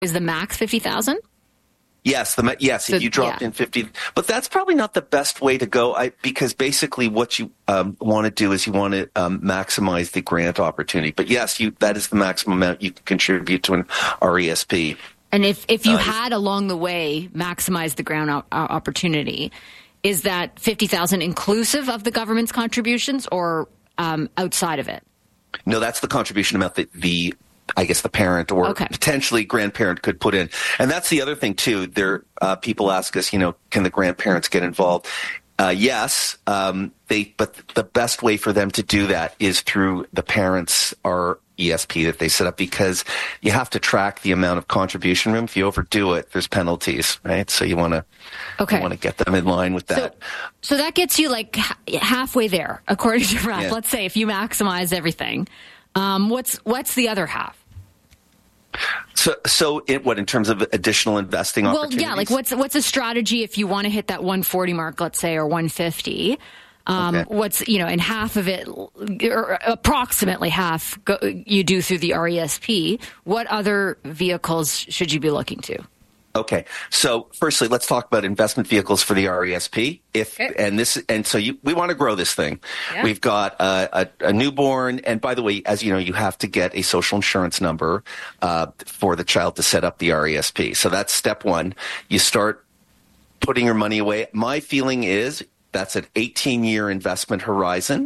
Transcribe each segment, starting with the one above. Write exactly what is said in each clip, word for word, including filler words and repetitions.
is the max fifty thousand? Yes, the yes. So, if you dropped yeah. in fifty, but that's probably not the best way to go. I, because basically, what you um, want to do is you want to um, maximize the grant opportunity. But yes, you that is the maximum amount you can contribute to an R E S P. And if if you uh, had along the way maximized the grant op- opportunity, is that fifty thousand inclusive of the government's contributions or um, outside of it? No, that's the contribution amount that the I guess the parent or okay. potentially grandparent could put in. And that's the other thing, too. There, uh, people ask us, you know, can the grandparents get involved? Uh, yes, um, they. But the best way for them to do that is through the parents' R E S P that they set up, because you have to track the amount of contribution room. If you overdo it, there's penalties, right? So you want to okay. you want to get them in line with that. So, so that gets you like ha- halfway there, according to Ralph. Yeah. Let's say if you maximize everything, um, what's what's the other half? So, so it, what in terms of additional investing well, opportunities? Well, yeah, like what's what's a strategy if you want to hit that one forty mark, let's say, or one fifty? Um, okay. What's you know, and half of it, or approximately half, go, you do through the R E S P. What other vehicles should you be looking to? Okay, so firstly, let's talk about investment vehicles for the R E S P. If okay. and this and so you, we want to grow this thing. Yeah. We've got a, a, a newborn, and by the way, as you know, you have to get a social insurance number uh, for the child to set up the R E S P. So that's step one. You start putting your money away. My feeling is that's an eighteen-year investment horizon.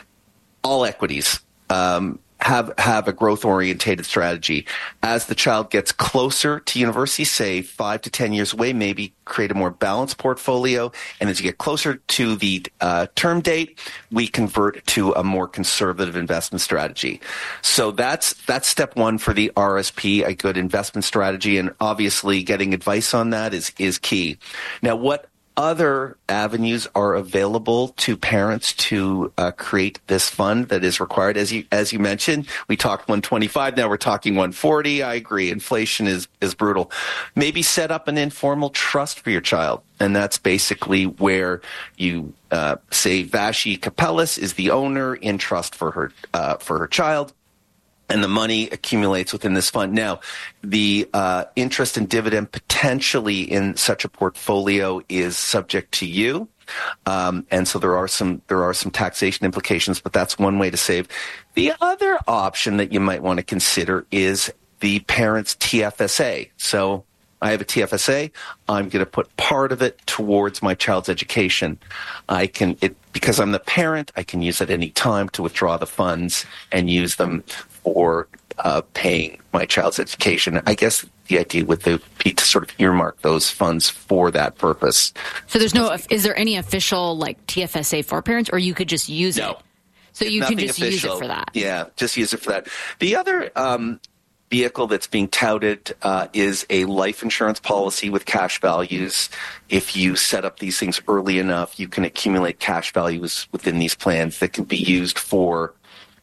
All equities. Um, have have a growth-orientated strategy. As the child gets closer to university, say five to ten years away, maybe create a more balanced portfolio. And as you get closer to the uh, term date, we convert to a more conservative investment strategy. So that's that's step one for the R S P, a good investment strategy. And obviously getting advice on that is is key. Now, what other avenues are available to parents to uh, create this fund that is required? As you as you mentioned, we talked one twenty-five. Now we're talking one forty. I agree. Inflation is is brutal. Maybe set up an informal trust for your child, and that's basically where you uh, say Vashi Capellas is the owner in trust for her uh, for her child. And the money accumulates within this fund. Now, the uh, interest and dividend potentially in such a portfolio is subject to you, um, and so there are some there are some taxation implications. But that's one way to save. The other option that you might want to consider is the parent's T F S A. So I have a T F S A. I'm going to put part of it towards my child's education. I can it because I'm the parent. I can use it any time to withdraw the funds and use them for uh, paying my child's education. I guess the idea would be to sort of earmark those funds for that purpose. So there's no, is there any official like T F S A for parents, or you could just use no. it? So you can just official. use it for that? Yeah, just use it for that. The other um, vehicle that's being touted uh, is a life insurance policy with cash values. If you set up these things early enough, you can accumulate cash values within these plans that can be used for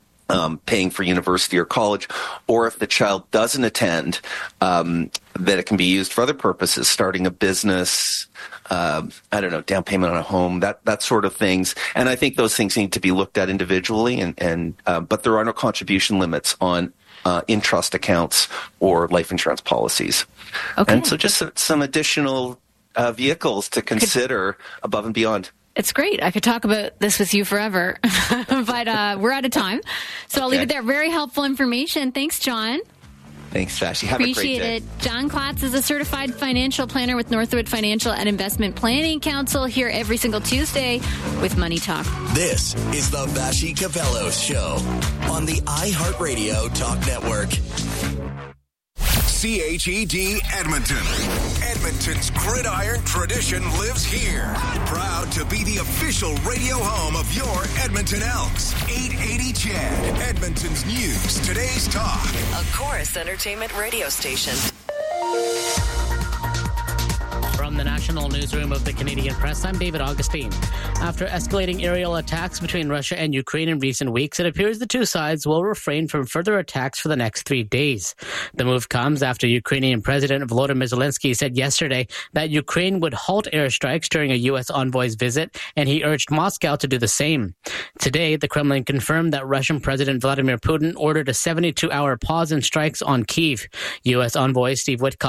Um, paying for university or college, or if the child doesn't attend, um, that it can be used for other purposes, starting a business, um, I don't know, down payment on a home, that that sort of things. And I think those things need to be looked at individually, and, and uh, but there are no contribution limits on uh, in-trust accounts or life insurance policies. Okay. And so just some additional uh, vehicles to consider above and beyond. It's great. I could talk about this with you forever, but uh, we're out of time. So I'll leave it there. Very helpful information. Thanks, John. Thanks, Vashi. Have Appreciate a great day. it. John Klatz is a certified financial planner with Northwood Financial and Investment Planning Council, here every single Tuesday with Money Talk. This is the Vashi Capellos Show on the iHeartRadio Talk Network. C H E D Edmonton. Edmonton's gridiron tradition lives here. Proud to be the official radio home of your Edmonton Elks. eight eighty C H E D, Edmonton's news, today's talk. A Chorus Entertainment radio station. From the national newsroom of the Canadian Press, I'm David Augustine. After escalating aerial attacks between Russia and Ukraine in recent weeks, it appears the two sides will refrain from further attacks for the next three days. The move comes after Ukrainian President Volodymyr Zelensky said yesterday that Ukraine would halt airstrikes during a U S envoy's visit, and he urged Moscow to do the same. Today, the Kremlin confirmed that Russian President Vladimir Putin ordered a seventy-two hour pause in strikes on Kyiv. U S envoy Steve Witkoff